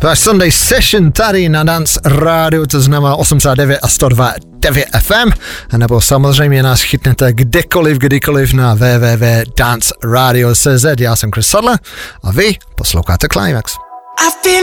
Váš Sunday Session tady na Dance Radio, to znamená 89 a 102.9 FM, nebo samozřejmě nás chytnete kdykoliv na www.danceradio.cz. Já jsem Chris Sadler a vy posloucháte Climax.